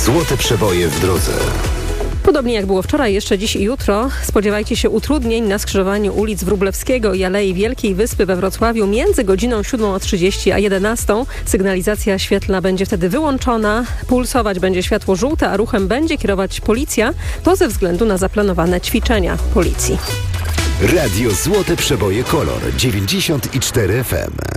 Złote przeboje w drodze. Podobnie jak było wczoraj, jeszcze dziś i jutro spodziewajcie się utrudnień na skrzyżowaniu ulic Wróblewskiego i Alei Wielkiej Wyspy we Wrocławiu między godziną 7:30 a 11:00. Sygnalizacja świetlna będzie wtedy wyłączona, pulsować będzie światło żółte, a ruchem będzie kierować policja. To ze względu na zaplanowane ćwiczenia policji. Radio Złote Przeboje Kolor 94 FM.